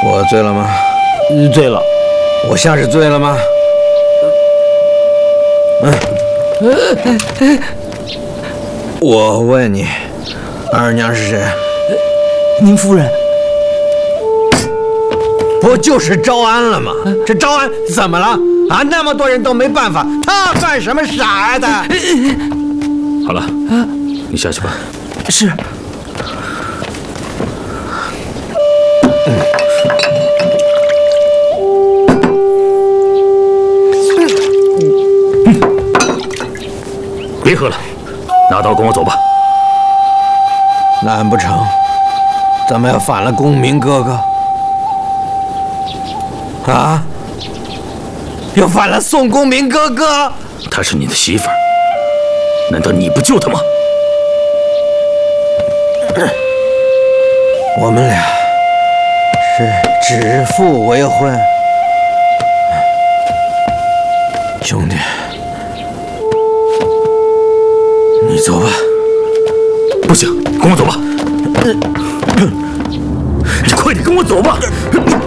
我醉了吗？ 醉了。 我像是醉了吗？我问你，二娘是谁？ 您夫人。 不就是招安了吗？这招安怎么了？啊，那么多人都没办法，他犯什么傻的？ 好了，你下去吧。 是。 别喝了，拿刀跟我走吧。 难不成咱们要反了公明哥哥？啊！又反了宋公明哥哥？ 她是你的媳妇儿，难道你不救她吗？ 我们俩是指腹为婚，兄弟，你走吧。 不行，跟我走吧。你快点跟我走吧。